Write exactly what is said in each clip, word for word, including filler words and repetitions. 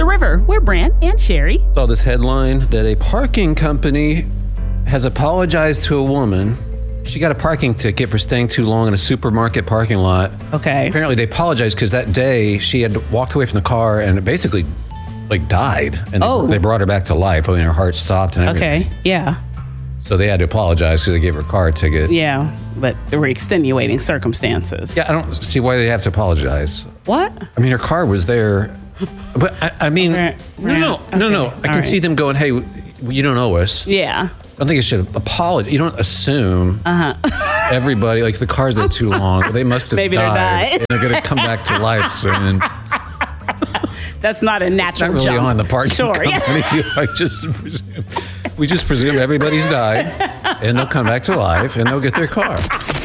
River. We're Brant and Sherry. Saw this headline that a parking company has apologized to a woman. She got a parking ticket for staying too long in a supermarket parking lot. Okay. Apparently they apologized because that day she had walked away from the car and it basically like died. And oh. they brought her back to life. I mean, her heart stopped and everything. Okay, yeah. So they had to apologize because they gave her a car ticket. Yeah, but there were extenuating circumstances. Yeah, I don't see why they have to apologize. What? I mean, her car was there. But I, I mean, Right. no, no, Okay. no, no. I can All see right. them going, hey, you don't owe us. Yeah. I don't think you should apologize. You don't assume uh-huh. everybody, like the car's there too long. Well, they must have Maybe died. they They're going to come back to life soon. That's not a natural It's not really jump. on the parking Sure, company. yeah. I just presume, we just presume everybody's died, and they'll come back to life, and they'll get their car.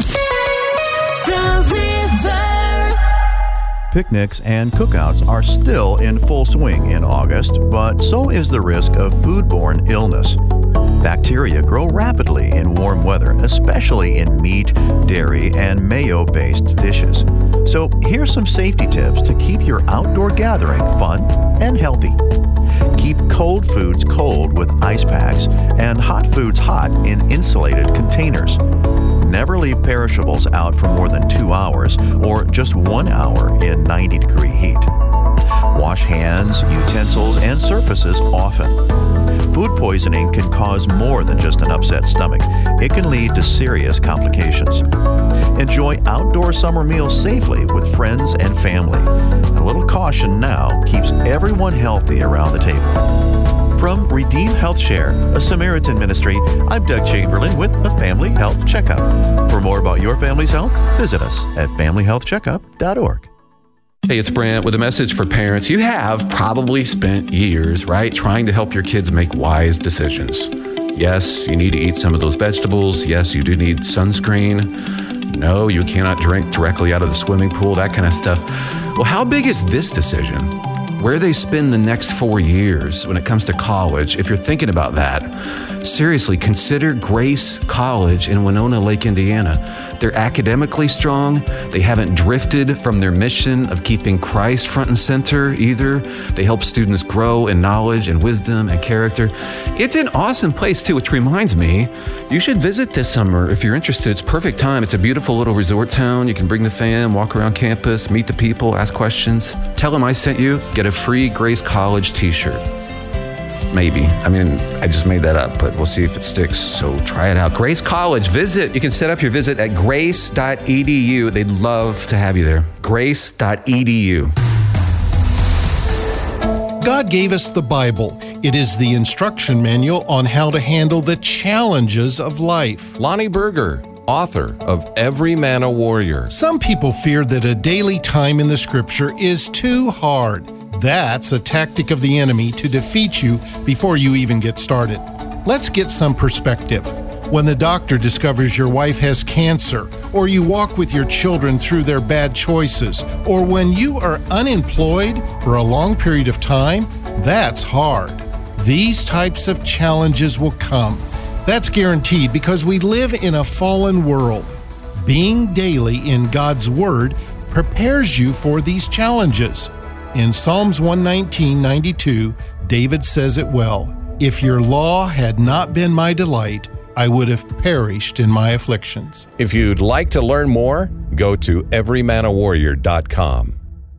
The River. Picnics and cookouts are still in full swing in August, but so is the risk of foodborne illness. Bacteria grow rapidly in warm weather, especially in meat, dairy, and mayo-based dishes. So here's some safety tips to keep your outdoor gathering fun and healthy. Keep cold foods cold with ice packs and hot foods hot in insulated containers. Never leave perishables out for more than two hours or just one hour in ninety degree heat. Wash hands, utensils, and surfaces often. Food poisoning can cause more than just an upset stomach. It can lead to serious complications. Enjoy outdoor summer meals safely with friends and family. A little caution now keeps everyone healthy around the table. From Redeem Health Share, a Samaritan ministry, I'm Doug Chamberlain with a Family Health Checkup. For more about your family's health, visit us at family health checkup dot org. Hey, it's Brant with a message for parents. You have probably spent years, right, trying to help your kids make wise decisions. Yes, you need to eat some of those vegetables. Yes, you do need sunscreen. No, you cannot drink directly out of the swimming pool, that kind of stuff. Well, how big is this decision? Where they spend the next four years when it comes to college, if you're thinking about that, seriously, consider Grace College in Winona Lake, Indiana. They're academically strong. They haven't drifted from their mission of keeping Christ front and center either. They help students grow in knowledge and wisdom and character. It's an awesome place too, which reminds me, you should visit this summer if you're interested. It's perfect time. It's a beautiful little resort town. You can bring the fam, walk around campus, meet the people, ask questions. Tell them I sent you. Get a free Grace College t-shirt. Maybe. I mean, I just made that up, but we'll see if it sticks. So try it out. Grace College, visit. You can set up your visit at grace dot e d u. They'd love to have you there. grace dot e d u. God gave us the Bible. It is the instruction manual on how to handle the challenges of life. Lonnie Berger, author of Every Man a Warrior. Some people fear that a daily time in the Scripture is too hard. That's a tactic of the enemy to defeat you before you even get started. Let's get some perspective. When the doctor discovers your wife has cancer, or you walk with your children through their bad choices, or when you are unemployed for a long period of time, that's hard. These types of challenges will come. That's guaranteed because we live in a fallen world. Being daily in God's Word prepares you for these challenges. In Psalms one nineteen ninety-two, David says it well, "If your law had not been my delight, I would have perished in my afflictions." If you'd like to learn more, go to every man a warrior dot com.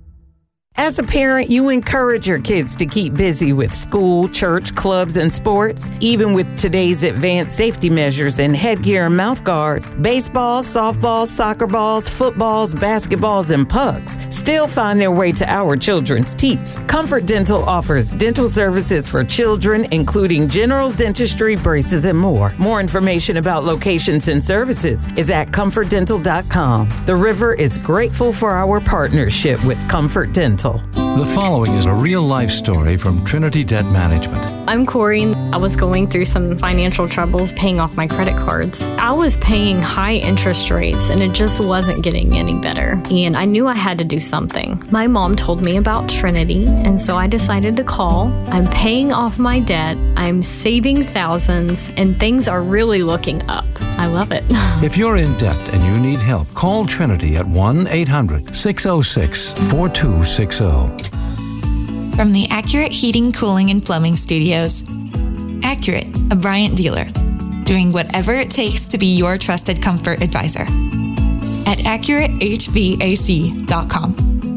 As a parent, you encourage your kids to keep busy with school, church, clubs, and sports. Even with today's advanced safety measures and headgear and mouth guards, baseballs, softballs, soccer balls, footballs, basketballs, and pucks still find their way to our children's teeth. Comfort Dental offers dental services for children, including general dentistry, braces, and more. More information about locations and services is at comfort dental dot com. The River is grateful for our partnership with Comfort Dental. The following is a real-life story from Trinity Debt Management. I'm Corey. I was going through some financial troubles paying off my credit cards. I was paying high interest rates and it just wasn't getting any better. And I knew I had to do something. My mom told me about Trinity, and so I decided to call. I'm paying off my debt. I'm saving thousands, and things are really looking up. I love it. If you're in debt and you need help, call Trinity at one eight hundred six oh six four two six oh. From the Accurate Heating, Cooling, and Plumbing Studios. Accurate, a Bryant dealer. Doing whatever it takes to be your trusted comfort advisor. At accurate h v a c dot com.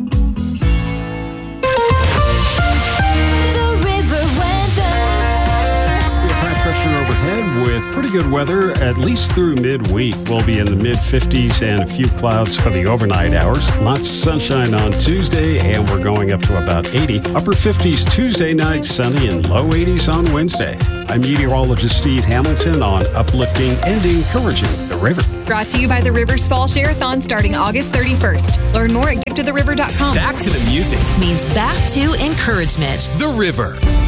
Pressure overhead with pretty good weather, at least through midweek. We'll be in the mid fifties and a few clouds for the overnight hours. Lots of sunshine on Tuesday, and we're going up to about eighty. Upper fifties Tuesday night, sunny, and low eighties on Wednesday. I'm meteorologist Steve Hamilton on uplifting and encouraging the river. Brought to you by the Rivers Fall Share-a-thon starting August thirty-first. Learn more at gift of the river dot com. Back to the music means back to encouragement. The River.